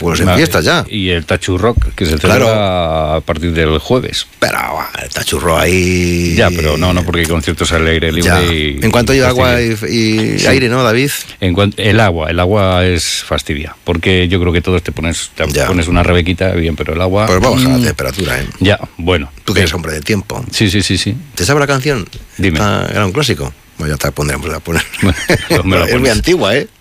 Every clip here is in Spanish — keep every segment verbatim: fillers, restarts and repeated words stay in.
pues en vale. fiestas ya. Y el Tachurro, que se celebra claro. a partir del jueves. Pero el Tachurro ahí... Ya, pero no, no, porque hay conciertos al aire libre ya. y... En cuanto lleva agua y, y sí. aire, ¿no, David? En cuanto, el agua, el agua es fastidia, porque yo creo que todos te pones, te pones una rebequita, bien, pero el agua... Pues vamos a la temperatura, ¿eh? Ya, bueno. Tú que eres hombre de tiempo. Sí, sí, sí, sí. ¿Te sabes la canción? Dime. Ah, era un clásico. Bueno, ya te la pondremos, la poner. Bueno, es muy antigua, ¿eh?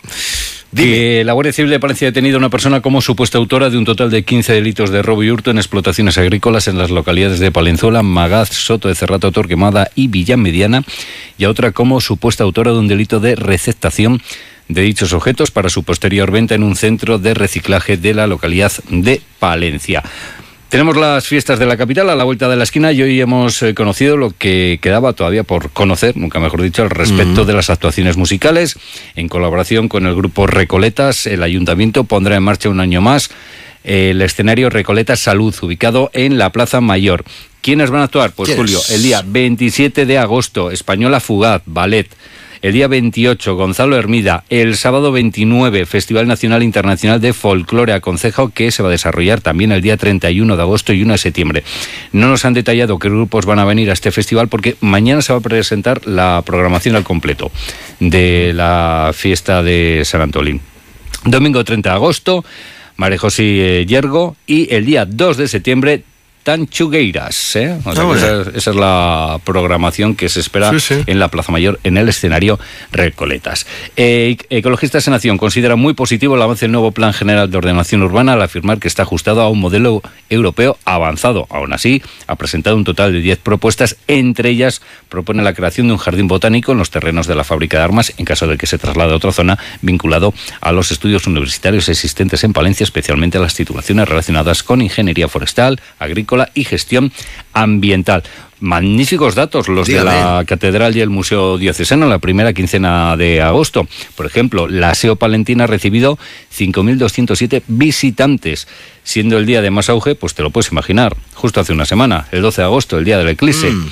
Que la Guardia Civil de Palencia ha detenido a una persona como supuesta autora de un total de quince delitos de robo y hurto en explotaciones agrícolas en las localidades de Palenzuela, Magaz, Soto de Cerrato, Torquemada y Villamediana, y a otra como supuesta autora de un delito de receptación de dichos objetos para su posterior venta en un centro de reciclaje de la localidad de Palencia. Tenemos las fiestas de la capital a la vuelta de la esquina y hoy hemos eh, conocido lo que quedaba todavía por conocer, nunca mejor dicho, al respecto uh-huh. de las actuaciones musicales. En colaboración con el grupo Recoletas, el Ayuntamiento pondrá en marcha un año más el escenario Recoletas Salud, ubicado en la Plaza Mayor. ¿Quiénes van a actuar? Pues Julio, el día veintisiete de agosto, Española Fugaz, Ballet. El día veintiocho, Gonzalo Hermida. El sábado veintinueve, Festival Nacional Internacional de Folclore Aconcejo, que se va a desarrollar también el día treinta y uno de agosto y uno de septiembre. No nos han detallado qué grupos van a venir a este festival porque mañana se va a presentar la programación al completo de la fiesta de San Antolín. Domingo treinta de agosto, María José Yergo, y el día dos de septiembre, Tanchugueiras, ¿eh? O sea, ah, que esa, esa es la programación que se espera sí, sí. en la Plaza Mayor, en el escenario Recoletas. Eh, Ecologistas en Acción considera muy positivo el avance del nuevo Plan General de Ordenación Urbana al afirmar que está ajustado a un modelo europeo avanzado. Aún así, ha presentado un total de diez propuestas, entre ellas propone la creación de un jardín botánico en los terrenos de la fábrica de armas, en caso de que se traslade a otra zona, vinculado a los estudios universitarios existentes en Palencia, especialmente a las titulaciones relacionadas con ingeniería forestal, agrícola y gestión ambiental. Magníficos datos los Dígame. de la Catedral y el Museo Diocesano en la primera quincena de agosto. Por ejemplo, la S E O palentina ha recibido cinco mil doscientos siete visitantes, siendo el día de más auge, pues te lo puedes imaginar, justo hace una semana, el doce de agosto, el día del eclipse. Mm.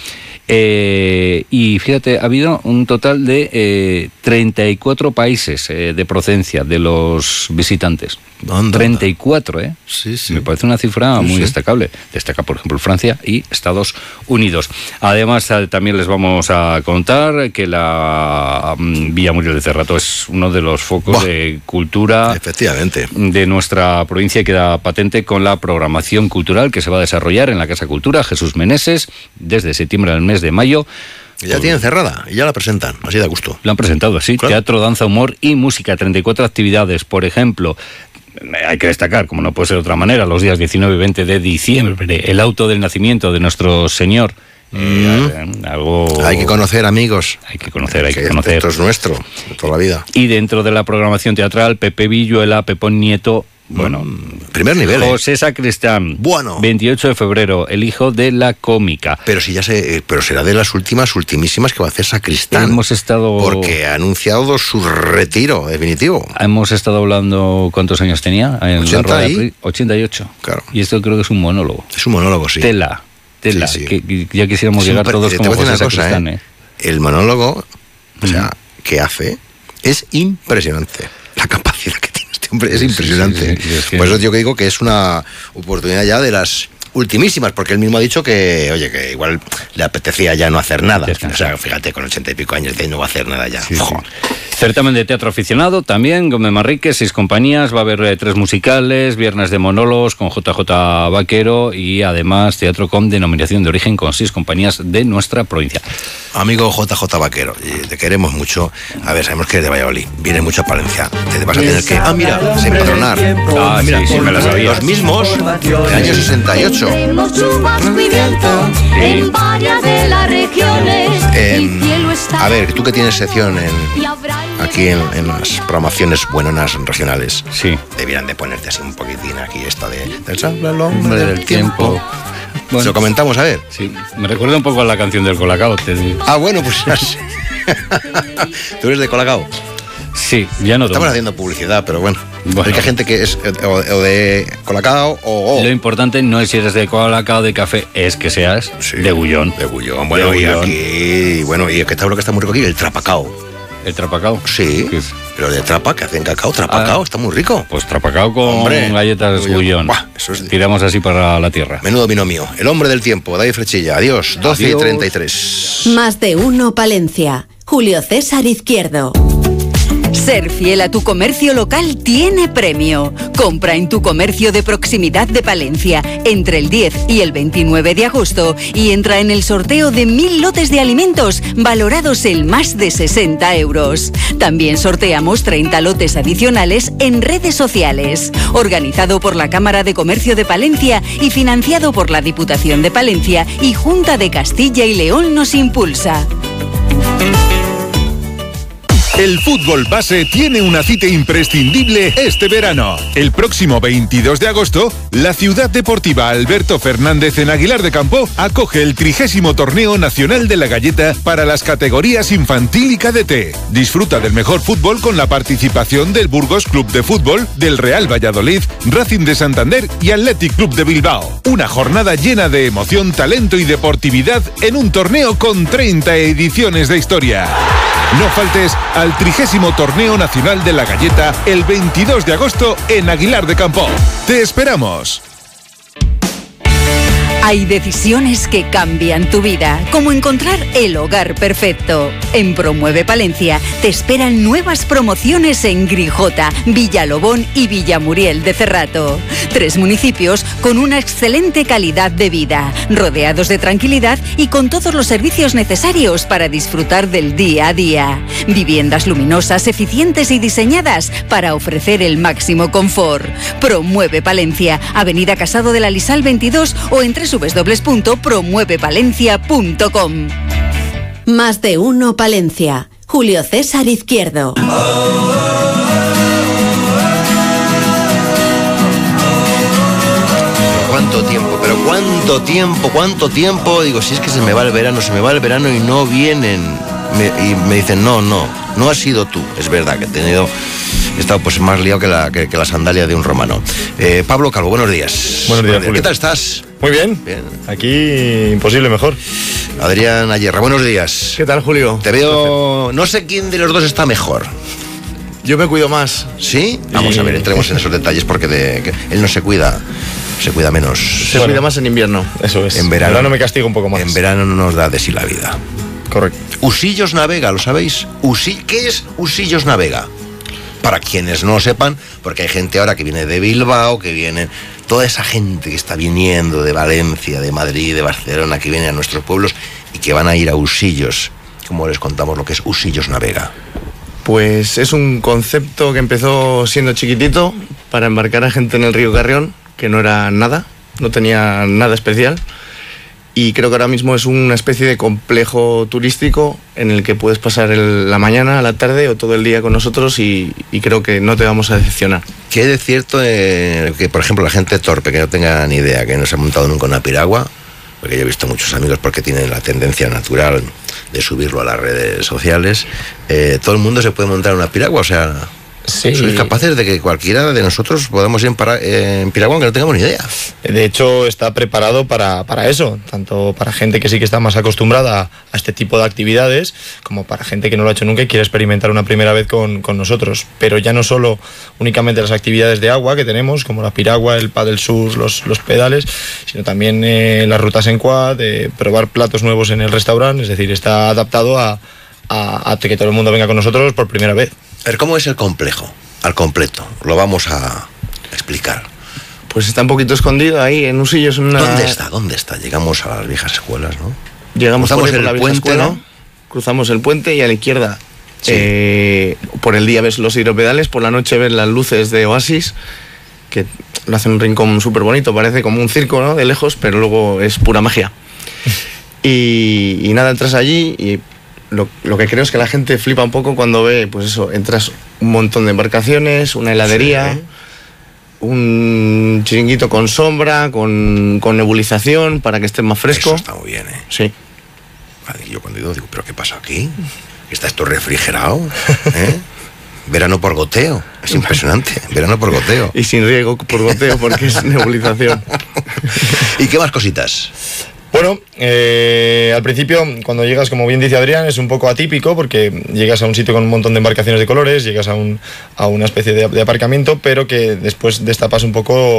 Eh, y fíjate, ha habido un total de eh, treinta y cuatro países eh, de procedencia de los visitantes. ¿Dónde, treinta y cuatro, ¿eh? Sí, sí. Me parece una cifra sí, muy sí. destacable. Destaca, por ejemplo, Francia y Estados Unidos. Además, también les vamos a contar que la um, Villa Muriel de Cerrato es uno de los focos Buah. de cultura Efectivamente. de nuestra provincia y queda patente con la programación cultural que se va a desarrollar en la Casa Cultura Jesús Meneses desde septiembre al mes de mayo. Ya tienen cerrada y ya la presentan, así de gusto. Lo han presentado, sí. Claro. Teatro, danza, humor y música. treinta y cuatro actividades, por ejemplo. Hay que destacar, como no puede ser de otra manera, los días diecinueve y veinte de diciembre, el auto del nacimiento de nuestro Señor. Mm. Eh, algo... Hay que conocer, amigos. Hay que conocer, hay que, que conocer. Esto es nuestro, de toda la vida. Y dentro de la programación teatral, Pepe Villuela, Pepón Nieto, bueno, primer nivel. José Sacristán. Bueno. veintiocho de febrero, el hijo de la cómica. Pero si ya sé, pero será de las últimas, ultimísimas que va a hacer Sacristán. Hemos estado. Porque ha anunciado su retiro definitivo. Hemos estado hablando, ¿cuántos años tenía? En ochenta la y... ochenta y ocho. Claro. Y esto creo que es un monólogo. Es un monólogo, sí. Tela, tela. Sí, sí. Que, que ya quisiéramos es llegar un... todos te como José cosa, Sacristán, ¿eh? ¿eh? El monólogo, o sea, mm. que hace, es impresionante. La capacidad que tiene este hombre es impresionante. Sí, sí, sí, es que... Por eso yo digo que es una oportunidad ya de las ultimísimas, porque él mismo ha dicho que, oye, que igual le apetecía ya no hacer nada. O sea, fíjate, con ochenta y pico años de no va a hacer nada ya. Sí, sí. Certamen de teatro aficionado también, Gómez Marrique, seis compañías, va a haber eh, tres musicales, viernes de monólogos con J J Vaquero y además teatro con denominación de origen con seis compañías de nuestra provincia. Amigo J J Vaquero, te queremos mucho. A ver, sabemos que eres de Valladolid, viene mucho a Palencia. Te vas a tener que, ah, mira, se empadronar. Ah, mira, sí, sí, me la sabía. Los mismos, del año sesenta y ocho. En varias de las regiones. Eh, a ver, tú que tienes sección en, aquí en, en las programaciones buenonas regionales, sí, debieran de ponerte así un poquitín aquí esta de del sable al hombre del, del tiempo. tiempo. Bueno, lo comentamos, a ver. Sí, me recuerda un poco a la canción del Colacao. Te digo. Ah, bueno, pues ¿tú eres de Colacao? Sí, ya no. Estamos haciendo publicidad, pero bueno. Bueno. Hay que gente que es o, o de Colacao o, o... Lo importante no es si eres de Colacao o de café, es que seas sí, de Gullón. De Gullón, bueno, de y Gullón. Aquí, bueno, y que está lo que está muy rico aquí, el trapacao. ¿El trapacao? Sí, pero de trapa, que hacen cacao, trapacao, ah, está muy rico. Pues trapacao con Hombre, galletas Gullón. Eso es... Tiramos así para la tierra. Menudo binomio. El hombre del tiempo, David Frechilla. Adiós, doce Adiós. y treinta y tres. Más de uno, Palencia. Julio César Izquierdo. Ser fiel a tu comercio local tiene premio. Compra en tu comercio de proximidad de Palencia entre el diez y el veintinueve de agosto y entra en el sorteo de mil lotes de alimentos valorados en más de sesenta euros. También sorteamos treinta lotes adicionales en redes sociales. Organizado por la Cámara de Comercio de Palencia y financiado por la Diputación de Palencia y Junta de Castilla y León nos impulsa. El fútbol base tiene una cita imprescindible este verano. El próximo veintidós de agosto, la Ciudad Deportiva Alberto Fernández en Aguilar de Campo acoge el trigésimo Torneo Nacional de la Galleta para las categorías infantil y cadete. Disfruta del mejor fútbol con la participación del Burgos Club de Fútbol, del Real Valladolid, Racing de Santander y Athletic Club de Bilbao. Una jornada llena de emoción, talento y deportividad en un torneo con treinta ediciones de historia. No faltes al trigésimo Torneo Nacional de la Galleta el veintidós de agosto en Aguilar de Campo. ¡Te esperamos! Hay decisiones que cambian tu vida, como encontrar el hogar perfecto. En Promueve Palencia te esperan nuevas promociones en Grijota, Villalobón y Villamuriel de Cerrato. Tres municipios con una excelente calidad de vida, rodeados de tranquilidad y con todos los servicios necesarios para disfrutar del día a día. Viviendas luminosas, eficientes y diseñadas para ofrecer el máximo confort. Promueve Palencia, Avenida Casado de la Lisal veintidós o en w w w punto promueve palencia punto com. Más de uno, Palencia. Julio César Izquierdo. ¿Cuánto tiempo? Pero ¿cuánto tiempo? ¿Cuánto tiempo? Digo, si es que se me va el verano, se me va el verano y no vienen. Me, y me dicen, no, no, no has sido tú. Es verdad que he tenido... He estado pues más liado que la, que, que la sandalia de un romano. Eh, Pablo Calvo, buenos días. Buenos días, Julio. ¿Qué tal estás? Muy bien. Bien. Aquí imposible mejor. Adrián Ayerra, buenos días. ¿Qué tal, Julio? Te veo... No sé quién de los dos está mejor. Yo me cuido más. ¿Sí? Vamos y... a ver, entremos en esos detalles porque de, que él no se cuida... Se cuida menos. Se bueno, cuida más en invierno. Eso es. En verano, en verano me castigo un poco más. En verano no nos da de sí la vida. Correcto. Usillos Navega, ¿lo sabéis? Usi... ¿Qué es Usillos Navega? Para quienes no lo sepan, porque hay gente ahora que viene de Bilbao, que viene... Toda esa gente que está viniendo de Valencia, de Madrid, de Barcelona, que viene a nuestros pueblos y que van a ir a Usillos. ¿Cómo les contamos lo que es Usillos Navega? Pues es un concepto que empezó siendo chiquitito para embarcar a gente en el río Carrión, que no era nada, no tenía nada especial. Y creo que ahora mismo es una especie de complejo turístico en el que puedes pasar el, la mañana, la tarde o todo el día con nosotros y, y creo que no te vamos a decepcionar. ¿Qué es de cierto eh, que, por ejemplo, la gente torpe, que no tenga ni idea, que no se ha montado nunca una piragua? Porque yo he visto muchos amigos porque tienen la tendencia natural de subirlo a las redes sociales. Eh, ¿Todo el mundo se puede montar una piragua? O sea... Sí. ¿Sois capaces de que cualquiera de nosotros podamos ir en, para, eh, en piragua aunque no tengamos ni idea? De hecho, está preparado para, para eso, tanto para gente que sí que está más acostumbrada a este tipo de actividades, como para gente que no lo ha hecho nunca y quiere experimentar una primera vez con, con nosotros. Pero ya no solo únicamente las actividades de agua que tenemos, como la piragua, el paddle surf, los, los pedales, sino también eh, las rutas en quad, eh, probar platos nuevos en el restaurante, es decir, está adaptado a, a, a que todo el mundo venga con nosotros por primera vez. A ver, ¿cómo es el complejo? Al completo. Lo vamos a explicar. Pues está un poquito escondido ahí en Usillos. Una... ¿Dónde está? ¿Dónde está? Llegamos a las viejas escuelas, ¿no? Llegamos por, el la puente, escuela, ¿no? Cruzamos el puente y a la izquierda. Sí. Eh, por el día ves los hidropedales, por la noche ves las luces de Oasis, que lo hace un rincón súper bonito, parece como un circo, ¿no? De lejos, pero luego es pura magia. y, y nada, entras allí y... Lo, lo que creo es que la gente flipa un poco cuando ve, pues eso, entras un montón de embarcaciones, una heladería, sí, un chiringuito con sombra, con, con nebulización para que esté más fresco. Eso está muy bien, ¿eh? Sí. Vale, yo cuando digo, digo, ¿pero qué pasa aquí? ¿Está esto refrigerado? ¿Eh? Verano por goteo, es impresionante, verano por goteo. Y sin riego por goteo porque es nebulización. ¿Y qué más cositas? Bueno, eh, al principio, cuando llegas, como bien dice Adrián, es un poco atípico porque llegas a un sitio con un montón de embarcaciones de colores, llegas a, un, a una especie de, de aparcamiento, pero que después destapas un poco